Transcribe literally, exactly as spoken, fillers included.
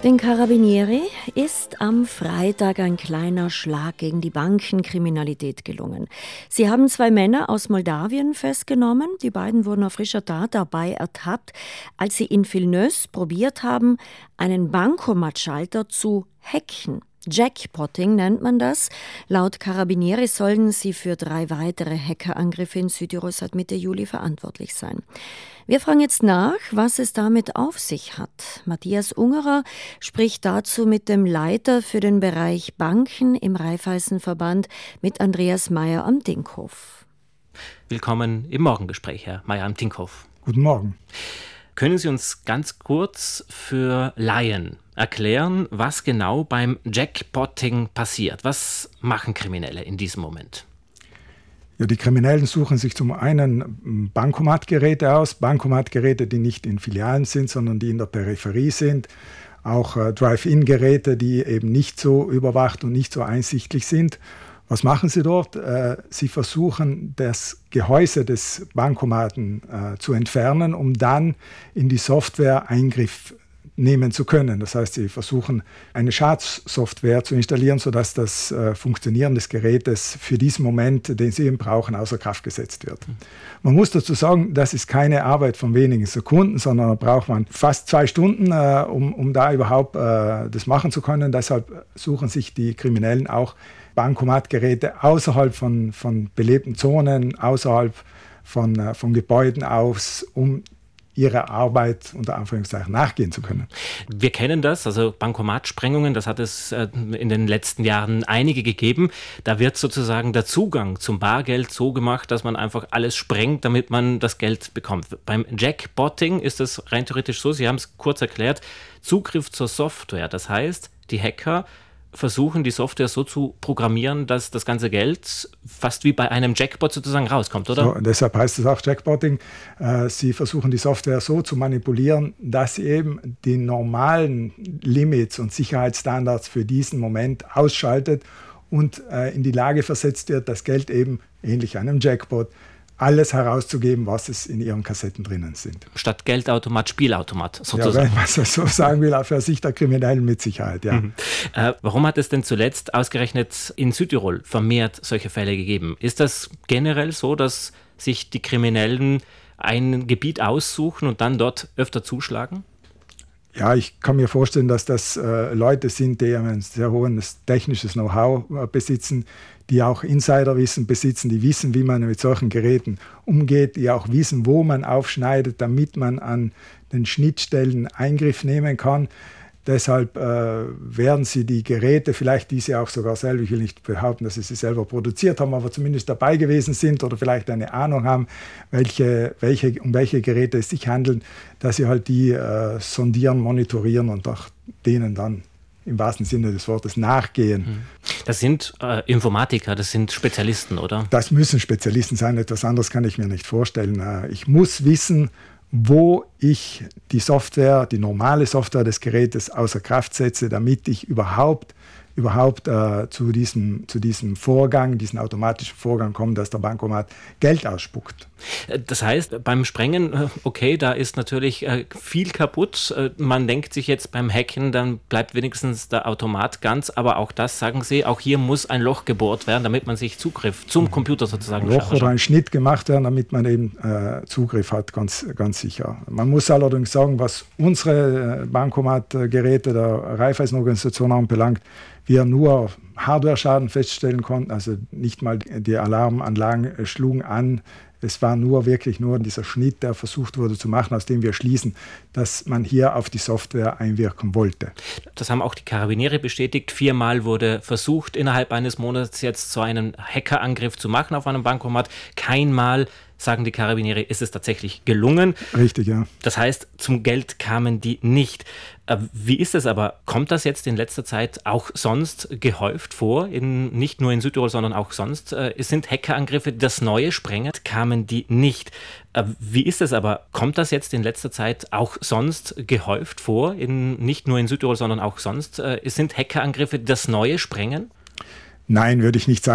Den Carabinieri ist am Freitag ein kleiner Schlag gegen die Bankenkriminalität gelungen. Sie haben zwei Männer aus Moldawien festgenommen. Die beiden wurden auf frischer Tat dabei ertappt, als sie in Vilnius probiert haben, einen Bankomatschalter zu hacken. Jackpotting nennt man das. Laut Carabinieri sollen sie für drei weitere Hackerangriffe in Südtirol seit Mitte Juli verantwortlich sein. Wir fragen jetzt nach, was es damit auf sich hat. Matthias Ungerer spricht dazu mit dem Leiter für den Bereich Banken im Raiffeisenverband, mit Andreas Meyer am Dinkhof. Willkommen im Morgengespräch, Herr Meyer am Dinkhof. Guten Morgen. Können Sie uns ganz kurz für Laien erklären, was genau beim Jackpotting passiert? Was machen Kriminelle in diesem Moment? Ja, die Kriminellen suchen sich zum einen Bankomatgeräte aus, Bankomatgeräte, die nicht in Filialen sind, sondern die in der Peripherie sind. Auch äh, Drive-In-Geräte, die eben nicht so überwacht und nicht so einsichtlich sind. Was machen sie dort? Äh, sie versuchen, das Gehäuse des Bankomaten äh, zu entfernen, um dann in die Software Eingriff nehmen zu können. Das heißt, sie versuchen, eine Schadsoftware zu installieren, sodass das äh, Funktionieren des Gerätes für diesen Moment, den sie eben brauchen, außer Kraft gesetzt wird. Man muss dazu sagen, das ist keine Arbeit von wenigen Sekunden, sondern da braucht man fast zwei Stunden, äh, um, um da überhaupt äh, das machen zu können. Deshalb suchen sich die Kriminellen auch Bankomatgeräte außerhalb von, von belebten Zonen, außerhalb von, äh, von Gebäuden aus, um ihrer Arbeit unter Anführungszeichen nachgehen zu können. Wir kennen das, also Bankomatsprengungen, das hat es äh, in den letzten Jahren einige gegeben. Da wird sozusagen der Zugang zum Bargeld so gemacht, dass man einfach alles sprengt, damit man das Geld bekommt. Beim Jackpotting ist es rein theoretisch so, Sie haben es kurz erklärt, Zugriff zur Software. Das heißt, die Hacker versuchen, die Software so zu programmieren, dass das ganze Geld fast wie bei einem Jackpot sozusagen rauskommt, oder? So, deshalb heißt es auch Jackpotting. Äh, sie versuchen, die Software so zu manipulieren, dass sie eben die normalen Limits und Sicherheitsstandards für diesen Moment ausschaltet und äh, in die Lage versetzt wird, das Geld eben, ähnlich einem Jackpot, alles herauszugeben, was es in ihren Kassetten drinnen sind. Statt Geldautomat, Spielautomat sozusagen. Ja, wenn man es so sagen will, für Sicht der Kriminellen mit Sicherheit, ja. Mhm. Äh, warum hat es denn zuletzt ausgerechnet in Südtirol vermehrt solche Fälle gegeben? Ist das generell so, dass sich die Kriminellen ein Gebiet aussuchen und dann dort öfter zuschlagen? Ja, ich kann mir vorstellen, dass das äh, Leute sind, die ein sehr hohes technisches Know-how äh, besitzen, die auch Insiderwissen besitzen, die wissen, wie man mit solchen Geräten umgeht, die auch wissen, wo man aufschneidet, damit man an den Schnittstellen Eingriff nehmen kann. Deshalb äh, werden sie die Geräte, vielleicht diese auch sogar selber, ich will nicht behaupten, dass sie sie selber produziert haben, aber zumindest dabei gewesen sind oder vielleicht eine Ahnung haben, welche, welche, um welche Geräte es sich handelt, dass sie halt die äh, sondieren, monitorieren und auch denen dann im wahrsten Sinne des Wortes nachgehen. Das sind äh, Informatiker, das sind Spezialisten, oder? Das müssen Spezialisten sein, etwas anderes kann ich mir nicht vorstellen. Äh, ich muss wissen, wo ich die Software, die normale Software des Gerätes außer Kraft setze, damit ich überhaupt, überhaupt äh, zu, diesem, zu diesem Vorgang, diesen automatischen Vorgang komme, dass der Bankomat Geld ausspuckt. Das heißt, beim Sprengen, okay, da ist natürlich äh, viel kaputt. Äh, man denkt sich jetzt beim Hacken, dann bleibt wenigstens der Automat ganz. Aber auch das, sagen Sie, auch hier muss ein Loch gebohrt werden, damit man sich Zugriff zum Computer sozusagen Ein Loch oder ein Schnitt gemacht werden, damit man eben äh, Zugriff hat, ganz, ganz sicher. Man muss allerdings sagen, was unsere Bankomatgeräte der Raiffeisenorganisation anbelangt, wir nur Hardware-Schaden feststellen konnten, also nicht mal die Alarmanlagen schlugen an. Es war nur wirklich nur dieser Schnitt, der versucht wurde zu machen, aus dem wir schließen, dass man hier auf die Software einwirken wollte. Das haben auch die Carabinieri bestätigt. Viermal wurde versucht, innerhalb eines Monats jetzt so einen Hackerangriff zu machen auf einem Bankomat. Keinmal, sagen die Carabinieri, ist es tatsächlich gelungen. Richtig, ja. Das heißt, zum Geld kamen die nicht. Wie ist es aber? Kommt das jetzt in letzter Zeit auch sonst gehäuft vor? In, nicht nur in Südtirol, sondern auch sonst? Es sind Hackerangriffe, die das Neue sprengen, kamen die nicht. Wie ist es aber? Kommt das jetzt in letzter Zeit auch sonst gehäuft vor? In, nicht nur in Südtirol, sondern auch sonst? Es sind Hackerangriffe, die das Neue sprengen? Nein, würde ich nicht sagen.